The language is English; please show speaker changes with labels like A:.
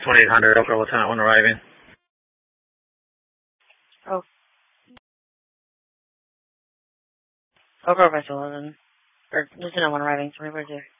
A: 2800, Oprah Lieutenant 1 arriving.
B: Oh. Oprah Vessel 11. Or Lieutenant 1 arriving, 24-2.